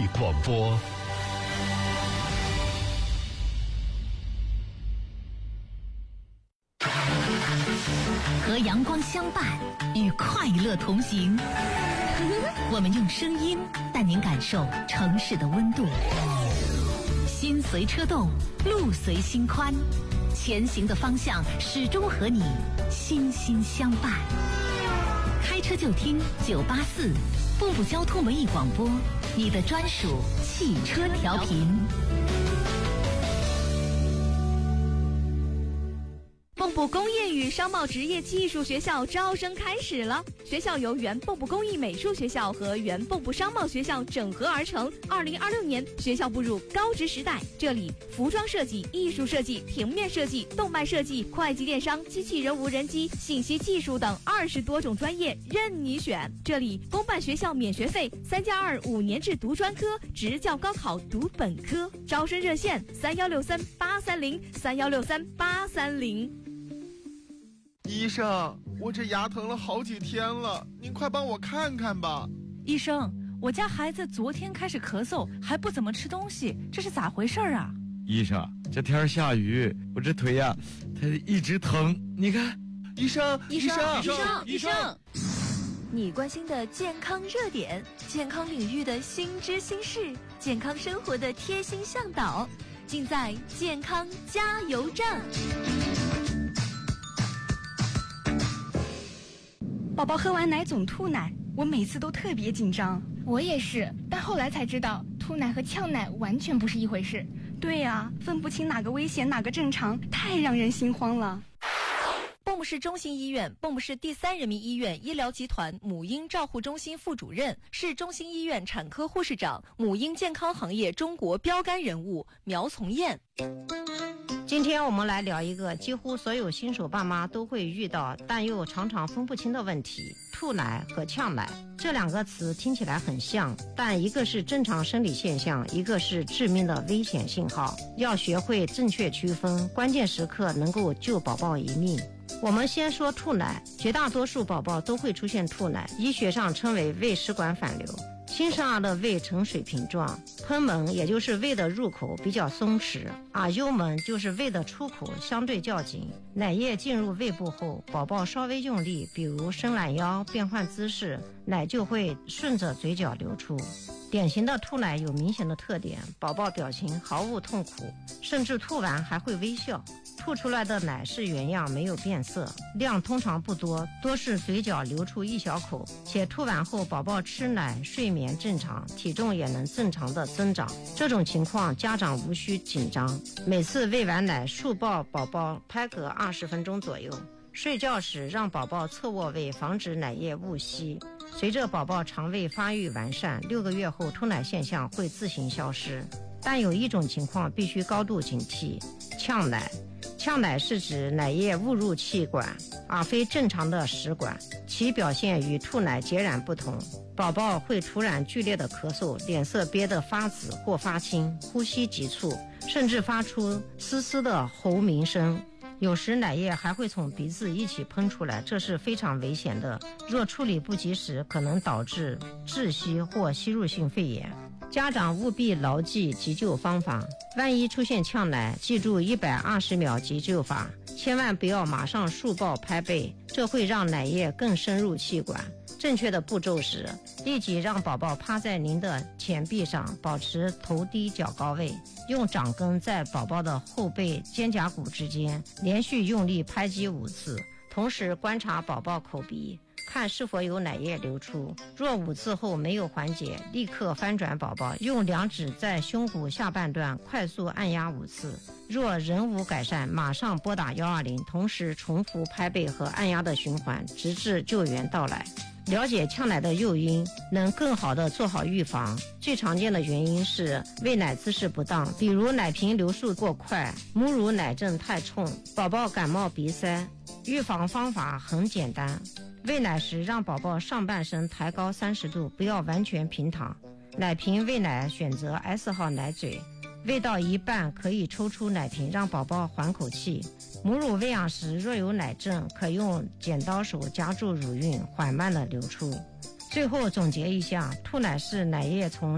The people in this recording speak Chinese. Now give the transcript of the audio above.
广播。 和阳光相伴，与快乐同行。我们用声音带您感受城市的温度。心随车动，路随心宽，前行的方向始终和你心心相伴。开车就听984步步交通文艺广播，你的专属汽车调频。 蚌埠工业与商贸职业技术学校招生开始了。学校由原蚌埠工艺美术学校和原蚌埠商贸学校整合而成。2026年，学校步入高职时代。这里服装设计、艺术设计、平面设计、动漫设计、会计电商、机器人无人机、信息技术等20多种专业任你选。这里公办学校免学费，3+2 5年制读专科，职教高考读本科。招生热线3163-830，3163-830。 医生，我这牙疼了好几天了，您快帮我看看吧。 医生，我家孩子昨天开始咳嗽，还不怎么吃东西，这是咋回事啊？ 医生，这天下雨，我这腿呀，它一直疼，你看。 医生， 你关心的健康热点，健康领域的新知新事，健康生活的贴心向导，尽在健康加油站。 宝宝喝完奶总吐奶，我每次都特别紧张。 我也是，但后来才知道吐奶和呛奶完全不是一回事。 对呀，分不清哪个危险哪个正常，太让人心慌了。 蚌埠市中心医院、蚌埠市第3人民医院医疗集团母婴照护中心副主任，市中心医院产科护士长，母婴健康行业中国标杆人物苗从艳。 今天我们来聊一个几乎所有新手爸妈都会遇到，但又常常分不清的问题：吐奶和呛奶。这两个词听起来很像，但一个是正常生理现象，一个是致命的危险信号。要学会正确区分，关键时刻能够救宝宝一命。我们先说吐奶，绝大多数宝宝都会出现吐奶，医学上称为胃食管反流。新生儿的胃呈水平状，喷门也就是胃的入口比较松弛，而幽门就是胃的出口相对较紧。奶液进入胃部后，宝宝稍微用力，比如伸懒腰、变换姿势，奶就会顺着嘴角流出。典型的吐奶有明显的特点，宝宝表情毫无痛苦，甚至吐完还会微笑。吐出来的奶是原样，没有变色，量通常不多，多是嘴角流出一小口，且吐完后宝宝吃奶、睡眠正常，体重也能正常的增长。这种情况家长无需紧张，每次喂完奶竖抱宝宝拍嗝20分钟左右，睡觉时让宝宝侧卧位，防止奶液误吸。随着宝宝肠胃发育完善，6个月后吐奶现象会自行消失。但有一种情况必须高度警惕，呛奶。呛奶是指奶液误入气管，而非正常的食管，其表现与吐奶截然不同。宝宝会突然剧烈的咳嗽，脸色憋得发紫或发青，呼吸急促，甚至发出嘶嘶的喉鸣声。有时奶液还会从鼻子一起喷出来，这是非常危险的，若处理不及时，可能导致窒息或吸入性肺炎。家长务必牢记急救方法，万一出现呛奶，记住120秒急救法，千万不要马上竖抱拍背，这会让奶液更深入气管。正确的步骤是，立即让宝宝趴在您的前臂上，保持头低脚高位，用掌根在宝宝的后背肩胛骨之间连续用力拍击5次，同时观察宝宝口鼻，看是否有奶液流出。若5次后没有缓解，立刻翻转宝宝，用2指在胸骨下半段快速按压5次。若仍无改善，马上拨打120，同时重复拍背和按压的循环，直至救援到来。了解呛奶的诱因，能更好地做好预防。最常见的原因是喂奶姿势不当，比如奶瓶流速过快，母乳奶阵太冲，宝宝感冒鼻塞。预防方法很简单，喂奶时让宝宝上半身抬高30度，不要完全平躺。奶瓶喂奶选择 S 号奶嘴，喂到一半可以抽出奶瓶，让宝宝缓口气。母乳喂养时若有奶阵，可用剪刀手夹住乳晕，缓慢地流出。最后总结一下，吐奶是奶液从